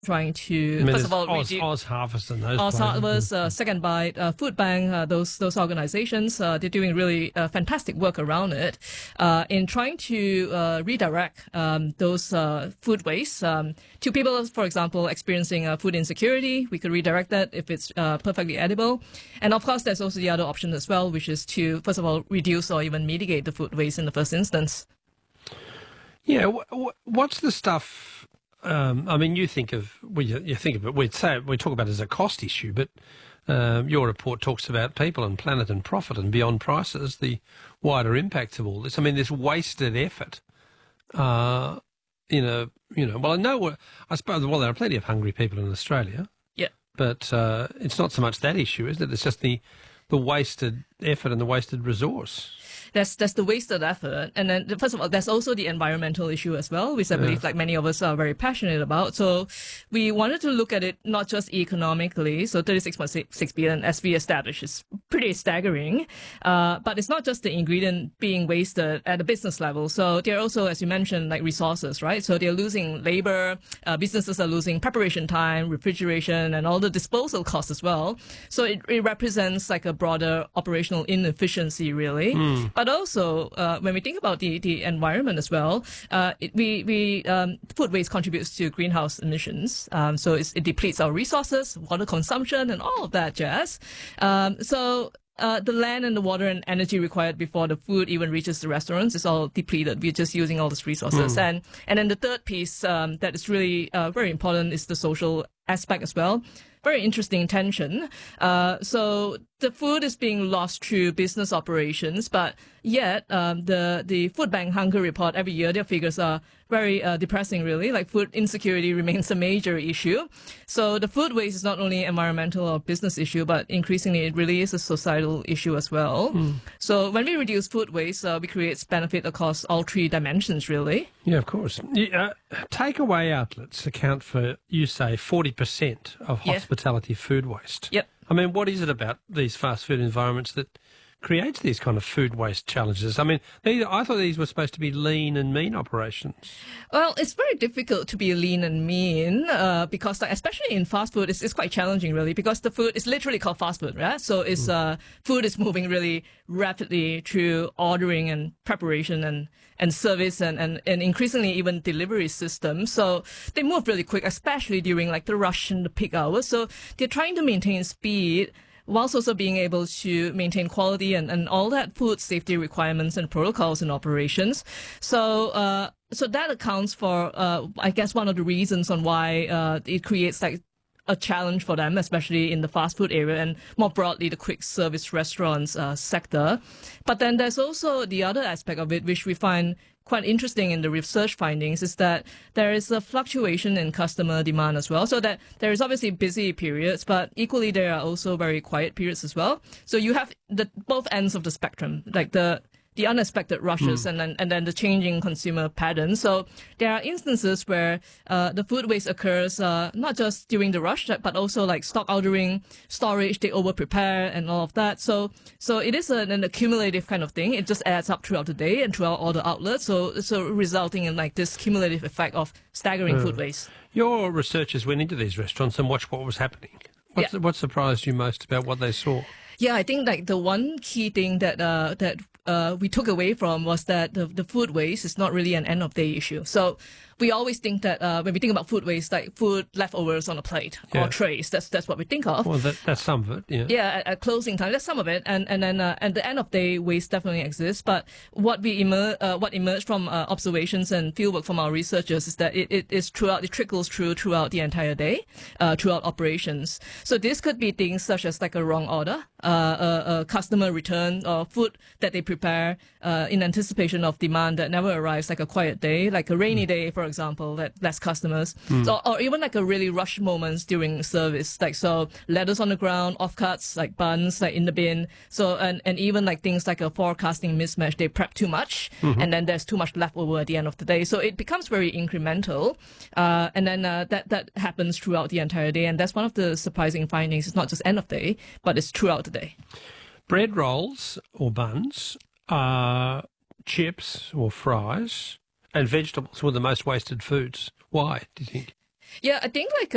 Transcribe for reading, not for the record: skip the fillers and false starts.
trying to, I mean, first of all, Oz Harvest and those Oz places. Harvest, Second Bite, Food Bank, those organizations, they're doing really fantastic work around it in trying to redirect those food waste to people, for example, experiencing food insecurity. We could redirect that if it's perfectly edible. And of course, there's also the other option as well, which is to, first of all, reduce or even mitigate the food waste in the first instance. Yeah, what's the stuff? I mean, you think of you think of it. We talk about it as a cost issue, but your report talks about people and planet and profit and beyond prices. The wider impacts of all this. I mean, this wasted effort. Well, I suppose there are plenty of hungry people in Australia. Yeah, but it's not so much that issue, is it? It's just the wasted effort and the wasted resource. That's the wasted effort. And then, first of all, there's also the environmental issue as well, which I believe like many of us are very passionate about. So we wanted to look at it not just economically. So 36.6 billion, as we established, is pretty staggering. But it's not just the ingredient being wasted at the business level. So they're also, as you mentioned, like resources, right? So they're losing labor. Businesses are losing preparation time, refrigeration, and all the disposal costs as well. So it represents like a broader operational inefficiency, really. But also, when we think about the environment as well, food waste contributes to greenhouse emissions. So it depletes our resources, water consumption, and all of that jazz. The land and the water and energy required before the food even reaches the restaurants is all depleted. We're just using all these resources. And then the third piece that is really very important is the social aspect as well. Very interesting tension. So the food is being lost through business operations, but yet the Food Bank Hunger Report every year, their figures are very depressing, really. Like food insecurity remains a major issue. So the food waste is not only environmental or business issue, but increasingly it really is a societal issue as well. So when we reduce food waste, we create benefit across all three dimensions, really. Yeah, of course. Takeaway outlets account for, you say, 40% of hospitality food waste. Yep. I mean, what is it about these fast food environments that creates these kind of food waste challenges? I mean, I thought these were supposed to be lean and mean operations. Well, it's very difficult to be lean and mean because, especially in fast food, it's quite challenging, really, because the food is literally called fast food, right? So it's food is moving really rapidly through ordering and preparation and service and increasingly even delivery systems. So they move really quick, especially during like the rush and the peak hours. So they're trying to maintain speed whilst also being able to maintain quality and all that food safety requirements and protocols and operations. So that accounts for, I guess, one of the reasons on why it creates like a challenge for them, especially in the fast food area and more broadly the quick service restaurants sector. But then there's also the other aspect of it, which we find quite interesting in the research findings, is that there is a fluctuation in customer demand as well. So that there is obviously busy periods, but equally there are also very quiet periods as well. So you have both ends of the spectrum, like the unexpected rushes and then the changing consumer patterns. So there are instances where the food waste occurs not just during the rush, but also like stock ordering, storage, they over prepare and all of that. So it is an accumulative kind of thing. It just adds up throughout the day and throughout all the outlets. So resulting in like this cumulative effect of staggering food waste. Your researchers went into these restaurants and watched what was happening. What surprised you most about what they saw? Yeah, I think like the one key thing that we took away from was that the food waste is not really an end of day issue. So we always think that when we think about food waste, like food leftovers on a plate or trays, that's what we think of. Well, that's some of it, yeah. Yeah, at closing time, that's some of it, and then at the end of day waste definitely exists. But what emerged from observations and fieldwork from our researchers is that it trickles throughout the entire day, throughout operations. So this could be things such as like a wrong order, a customer return, or food that they prepare in anticipation of demand that never arrives, like a quiet day, like a rainy day, for example, that less customers, or even like a really rush moments during service, like so lettuce on the ground, offcuts like buns like in the bin, so and even like things like a forecasting mismatch, they prep too much and then there's too much left over at the end of the day, so it becomes very incremental, and then that happens throughout the entire day, and that's one of the surprising findings. It's not just end of day, but it's throughout the day. Bread rolls or buns, chips or fries, and vegetables were the most wasted foods. Why, do you think? Yeah, I think like